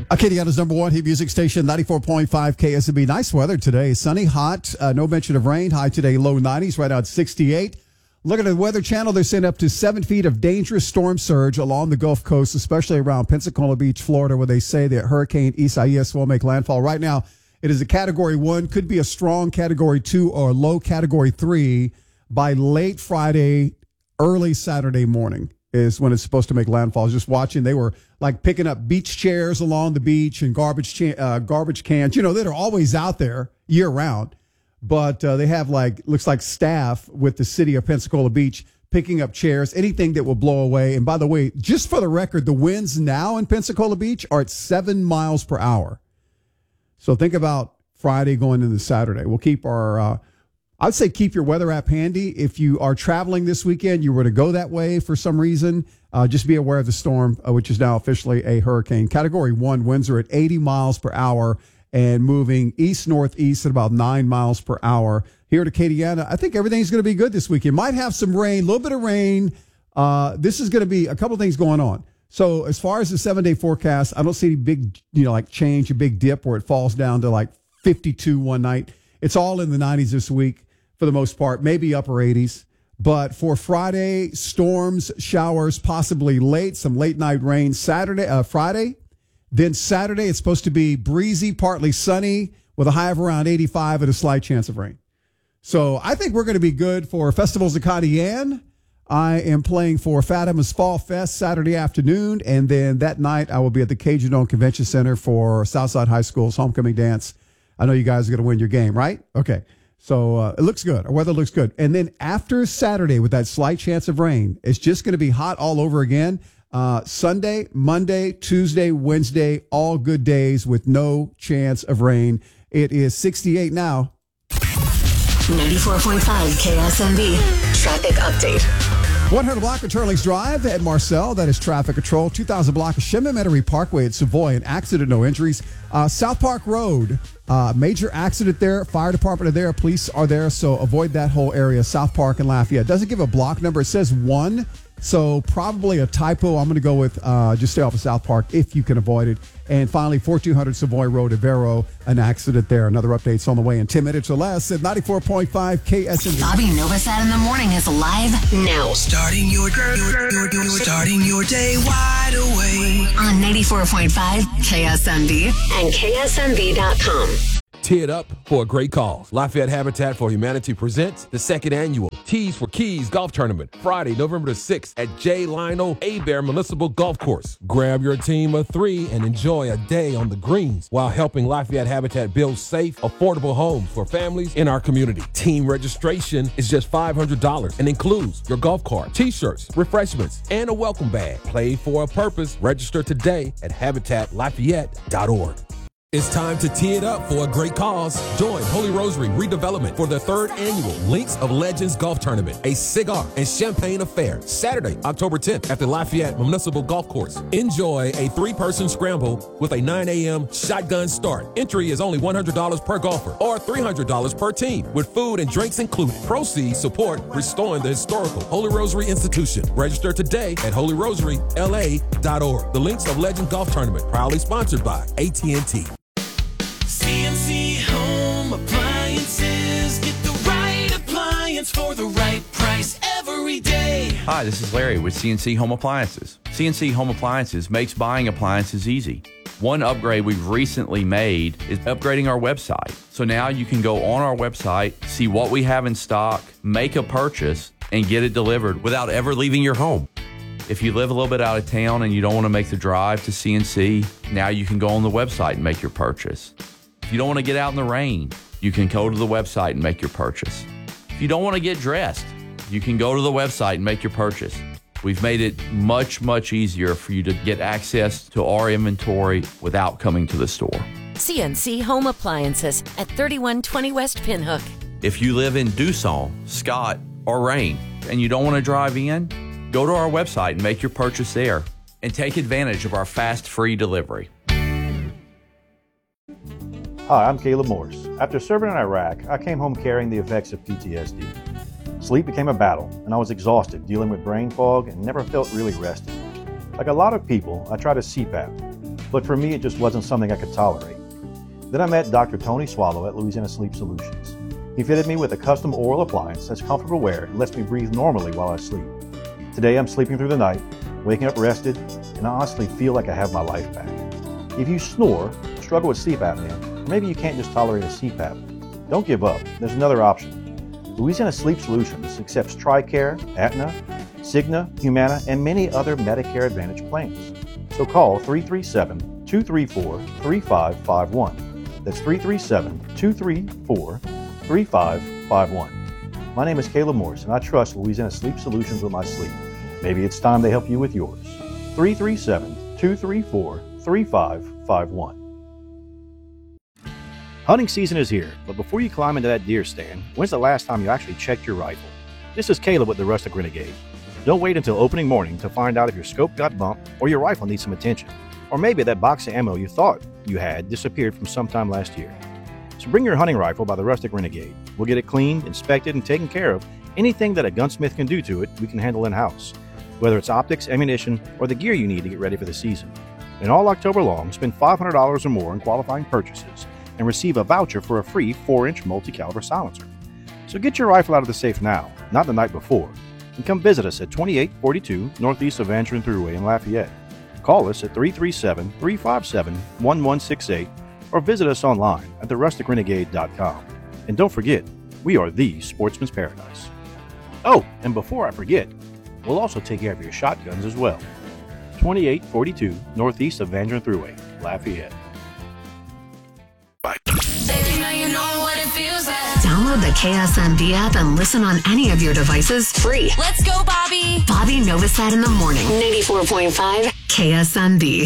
Acadiana's number one hit music station, 94.5 KSMB. Nice weather today. Sunny, hot, no mention of rain. High today, low 90s, right out 68. Looking at the Weather Channel, they're saying up to 7 feet of dangerous storm surge along the Gulf Coast, especially around Pensacola Beach, Florida, where they say that Hurricane Isaias will make landfall. Right now, it is a Category 1, could be a strong Category 2 or low Category 3 by late Friday, early Saturday morning is when it's supposed to make landfall. I was just watching. They were like picking up beach chairs along the beach and garbage cans. You know, that are always out there year round. But they have looks like staff with the city of Pensacola Beach picking up chairs, anything that will blow away. And by the way, just for the record, the winds now in Pensacola Beach are at 7 miles per hour. So think about Friday going into Saturday. We'll keep our, I'd say keep your weather app handy. If you are traveling this weekend, you were to go that way for some reason, just be aware of the storm, which is now officially a hurricane. Category 1, winds are at 80 miles per hour and moving east-northeast at about 9 miles per hour. Here at Acadiana, I think everything's going to be good this weekend. Might have some rain, a little bit of rain. This is going to be a couple of things going on. So as far as the 7-day forecast, I don't see any big, change, a big dip where it falls down to 52 one night. It's all in the 90s this week for the most part, maybe upper 80s. But for Friday, storms, showers, possibly some late night rain Friday. Then Saturday, it's supposed to be breezy, partly sunny with a high of around 85 and a slight chance of rain. So I think we're going to be good for Festivals of Cadian. I am playing for Fatima's Fall Fest Saturday afternoon. And then that night, I will be at the Cajun Dome Convention Center for Southside High School's homecoming dance. I know you guys are going to win your game, right? Okay. So it looks good. Our weather looks good. And then after Saturday, with that slight chance of rain, it's just going to be hot all over again. Sunday, Monday, Tuesday, Wednesday, all good days with no chance of rain. It is 68 now. 94.5 KSMB. Traffic update. 100 block of Turlings Drive at Marcel. That is traffic control. 2000 block of Chemin-Metairie Parkway at Savoy. An accident, no injuries. South Park Road, major accident there. Fire department are there. Police are there. So avoid that whole area. South Park and Lafayette. Doesn't give a block number. It says 1. So probably a typo. I'm going to go with just stay off of South Park if you can avoid it. And finally, 4200 Savoy Road at Vero, an accident there. Another update's on the way in 10 minutes or less at 94.5 KSMB. Bobby Novosad in the morning is live now. Starting your day wide awake. On 94.5 KSMB and KSMB.com. Tee it up for a great cause. Lafayette Habitat for Humanity presents the second annual Tees for Keys Golf Tournament, Friday, November the 6th at J. Lionel Hebert Municipal Golf Course. Grab your team of 3 and enjoy a day on the greens while helping Lafayette Habitat build safe, affordable homes for families in our community. Team registration is just $500 and includes your golf cart, t-shirts, refreshments, and a welcome bag. Play for a purpose. Register today at habitatlafayette.org. It's time to tee it up for a great cause. Join Holy Rosary Redevelopment for the 3rd annual Links of Legends Golf Tournament, a cigar and champagne affair, Saturday, October 10th at the Lafayette Municipal Golf Course. Enjoy a 3-person scramble with a 9 a.m. shotgun start. Entry is only $100 per golfer or $300 per team with food and drinks included. Proceeds support restoring the historical Holy Rosary Institution. Register today at holyrosary.la.org. The Links of Legends Golf Tournament, proudly sponsored by AT&T. CNC Home Appliances. Get the right appliance for the right price every day. Hi, this is Larry with CNC Home Appliances. CNC Home Appliances makes buying appliances easy. One upgrade we've recently made is upgrading our website. So now you can go on our website, see what we have in stock, make a purchase, and get it delivered without ever leaving your home. If you live a little bit out of town and you don't want to make the drive to CNC, now you can go on the website and make your purchase. If you don't want to get out in the rain, you can go to the website and make your purchase. If you don't want to get dressed, you can go to the website and make your purchase. We've made it much, much easier for you to get access to our inventory without coming to the store. CNC Home Appliances at 3120 West Pinhook. If you live in Dusson, Scott, or Rain, and you don't want to drive in, go to our website and make your purchase there and take advantage of our fast, free delivery. Hi, I'm Caleb Morse. After serving in Iraq, I came home carrying the effects of PTSD. Sleep became a battle, and I was exhausted dealing with brain fog and never felt really rested. Like a lot of people, I tried a CPAP. but for me it just wasn't something I could tolerate. Then I met Dr. Tony Swallow at Louisiana Sleep Solutions. He fitted me with a custom oral appliance that's comfortable wear and lets me breathe normally while I sleep. Today I'm sleeping through the night, waking up rested, and I honestly feel like I have my life back. If you snore, struggle with sleep apnea, or maybe you can't just tolerate a CPAP, don't give up. There's another option. Louisiana Sleep Solutions accepts TRICARE, Aetna, Cigna, Humana, and many other Medicare Advantage plans. So call 337-234-3551. That's 337-234-3551. My name is Caleb Morris, and I trust Louisiana Sleep Solutions with my sleep. Maybe it's time they help you with yours. 337-234-3551. Hunting season is here, but before you climb into that deer stand, when's the last time you actually checked your rifle? This is Caleb with the Rustic Renegade. Don't wait until opening morning to find out if your scope got bumped or your rifle needs some attention. Or maybe that box of ammo you thought you had disappeared from sometime last year. So bring your hunting rifle by the Rustic Renegade. We'll get it cleaned, inspected, and taken care of. Anything that a gunsmith can do to it, we can handle in-house. Whether it's optics, ammunition, or the gear you need to get ready for the season. And all October long, spend $500 or more in qualifying purchases and receive a voucher for a free 4-inch multi-caliber silencer. So get your rifle out of the safe now, not the night before, and come visit us at 2842 Northeast of Van Thruway in Lafayette. Call us at 337-357-1168 or visit us online at therusticrenegade.com. And don't forget, we are the Sportsman's Paradise. Oh, and before I forget, we'll also take care of your shotguns as well. 2842 Northeast of Van Thruway, Lafayette. Download the KSMB app and listen on any of your devices free. Let's go, Bobby. Bobby Novosad in the morning. 94.5 KSMB.